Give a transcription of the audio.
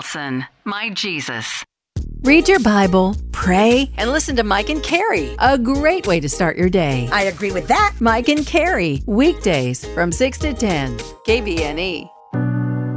Carlson, My Jesus. Read your Bible, pray, and listen to Mike and Carrie. A great way to start your day. I agree with that. Mike and Carrie, weekdays from 6 to 10, KVNE.